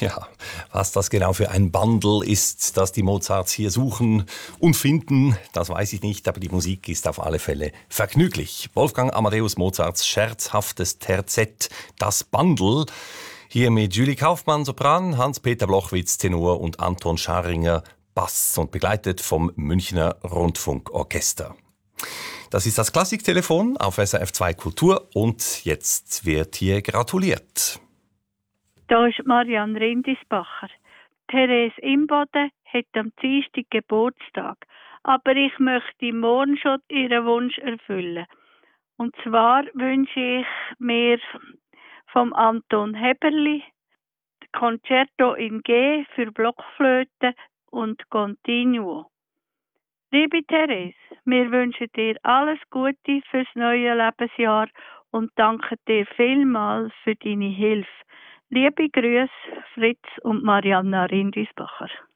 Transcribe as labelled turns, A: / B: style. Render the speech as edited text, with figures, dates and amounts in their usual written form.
A: Ja, was das genau für ein Bundle ist, das die Mozarts hier suchen und finden, das weiß ich nicht, aber die Musik ist auf alle Fälle vergnüglich. Wolfgang Amadeus Mozarts scherzhaftes Terzett, das Bundle, hier mit Julie Kaufmann Sopran, Hans-Peter Blochwitz Tenor und Anton Scharringer Bass und begleitet vom Münchner Rundfunkorchester. Das ist das Klassiktelefon auf SRF2 Kultur und jetzt wird hier gratuliert.
B: Da ist Marianne Rindisbacher. Therese Imboden hat am Dienstag Geburtstag, aber ich möchte morgen schon ihren Wunsch erfüllen. Und zwar wünsche ich mir vom Anton Heberli Concerto in G für Blockflöte und Continuo. Liebe Therese, wir wünschen dir alles Gute fürs neue Lebensjahr und danken dir vielmals für deine Hilfe. Liebe Grüße, Fritz und Marianna Rindisbacher.